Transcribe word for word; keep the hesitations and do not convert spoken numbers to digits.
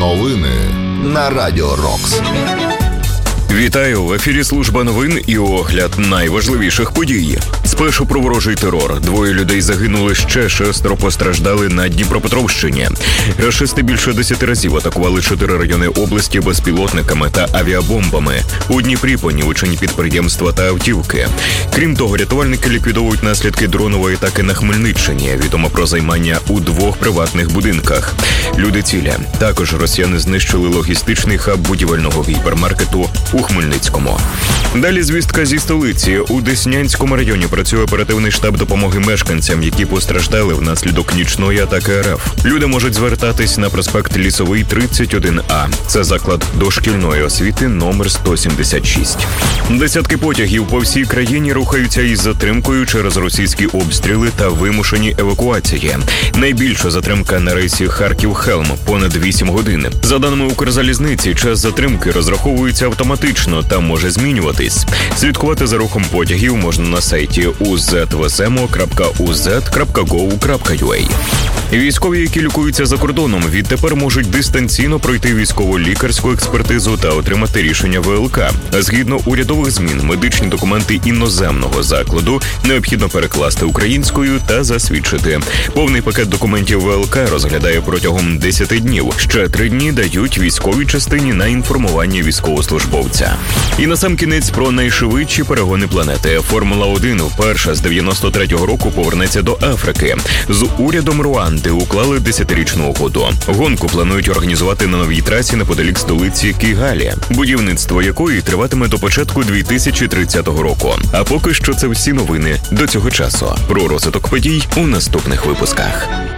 Новини на Радіо Рокс. Вітаю! В ефірі служба новин і огляд найважливіших подій. Спершу про ворожий терор. Двоє людей загинули, ще шестеро постраждали на Дніпропетровщині. Рашисти більше десяти разів атакували чотири райони області безпілотниками та авіабомбами. У Дніпрі понівечені підприємства та автівки. Крім того, рятувальники ліквідовують наслідки дронової атаки на Хмельниччині. Відомо про займання у двох приватних будинках. Люди цілі. Також росіяни знищили логістичний хаб будівельного гіпермаркету у Хмельницькому. Далі звістка зі столиці. У Деснянському районі працює оперативний штаб допомоги мешканцям, які постраждали внаслідок нічної атаки РФ. Люди можуть звертатись на проспект Лісовий, тридцять один А. Це заклад дошкільної освіти номер сто сімдесят шість. Десятки потягів по всій країні рухаються із затримкою через російські обстріли та вимушені евакуації. Найбільша затримка на рейсі Харків-Хелм – понад вісім годин. За даними Укрзалізниці, час затримки розраховується автоматично та може змінюватись. Слідкувати за рухом потягів можна на сайті у зет ве ес ем о крапка у зет крапка гов крапка ю а. Військові, які лікуються за кордоном, відтепер можуть дистанційно пройти військово-лікарську експертизу та отримати рішення ве ел ка. Згідно урядових змін, медичні документи іноземного закладу необхідно перекласти українською та засвідчити. Повний пакет документів ве ел ка розглядає протягом десяти днів. Ще три дні дають військовій частині на інформування військовослужбовця. І насамкінець про найшвидші перегони планети. Формула один вперше з дев'яносто третього року повернеться до Африки. З урядом Руанди уклали десятирічну угоду. Гонку планують організувати на новій трасі неподалік столиці Кігалі, будівництво якої триватиме до початку дві тисячі тридцятого року. А поки що це всі новини до цього часу. Про розвиток подій у наступних випусках.